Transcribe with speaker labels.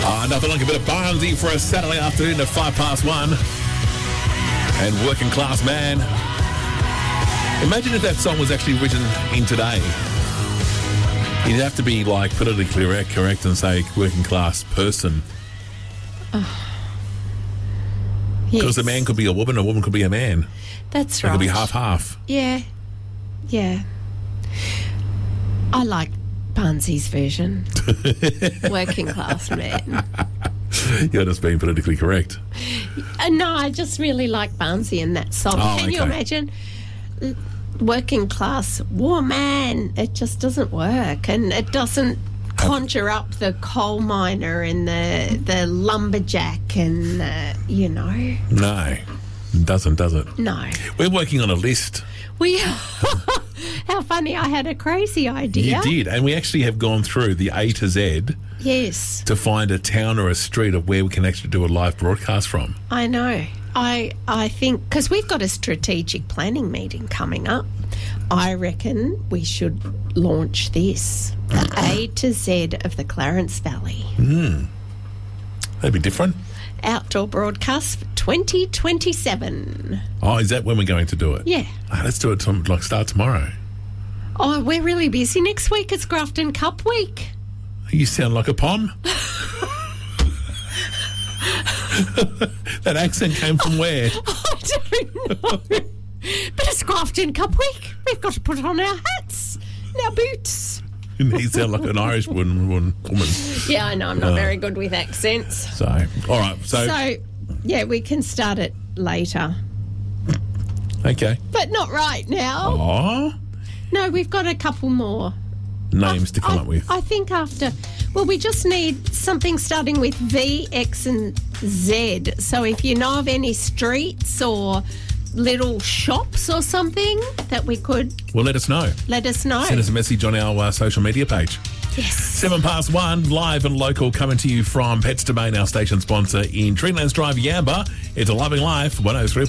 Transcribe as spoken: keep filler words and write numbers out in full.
Speaker 1: Uh, nothing like a bit of Barnesy for a Saturday afternoon at five past one. And Working Class Man. Imagine if that song was actually written in today. You'd have to be like politically correct, correct and say working class person.
Speaker 2: Oh.
Speaker 1: Because
Speaker 2: Yes.
Speaker 1: a man could be a woman, a woman could be a man.
Speaker 2: That's
Speaker 1: It
Speaker 2: right.
Speaker 1: could be half-half.
Speaker 2: Yeah. Yeah. I like Barnesy's version. Working Class Man.
Speaker 1: You're just being politically correct.
Speaker 2: Uh, no, I just really like Barnesy in that song.
Speaker 1: Oh,
Speaker 2: Can you
Speaker 1: okay.
Speaker 2: imagine? Working class woman. It just doesn't work, and it doesn't conjure up the coal miner and the the lumberjack, and uh, you know,
Speaker 1: No, it doesn't, does it?
Speaker 2: no.
Speaker 1: We're working on a list.
Speaker 2: We. How funny! I had a crazy idea.
Speaker 1: You did, and we actually have gone through the A to Z
Speaker 2: Yes,
Speaker 1: to find a town or a street of where we can actually do a live broadcast from.
Speaker 2: I know. I I think because we've got a strategic planning meeting coming up, I reckon we should launch this, the A to Z of the Clarence Valley.
Speaker 1: That'd be different.
Speaker 2: Outdoor broadcast for twenty twenty-seven.
Speaker 1: Oh, is that when we're going to do it?
Speaker 2: Yeah.
Speaker 1: Ah, let's do it, tom- like start tomorrow.
Speaker 2: Oh, we're really busy next week. It's Grafton Cup week.
Speaker 1: You sound like a pom. That accent came from where?
Speaker 2: I don't know. But it's Grafton Cup week. We've got to put on our hats and our boots.
Speaker 1: You sound like an Irish woman. woman. woman.
Speaker 2: Yeah, I know. I'm not very good with accents.
Speaker 1: So, all right. So,
Speaker 2: So, yeah, we can start it later.
Speaker 1: okay.
Speaker 2: But not right now.
Speaker 1: Oh,
Speaker 2: No, we've got a couple more.
Speaker 1: names to come
Speaker 2: I,
Speaker 1: up with.
Speaker 2: I think after... Well, we just need something starting with V, X and Z. So if you know of any streets or little shops or something that we could
Speaker 1: Well, let us know.
Speaker 2: let us know.
Speaker 1: Send us a message on our uh, social media page.
Speaker 2: Yes.
Speaker 1: Seven past one, live and local, coming to you from Pets Domain, our station sponsor in Treelands Drive, Yamba. It's a loving life, one oh three.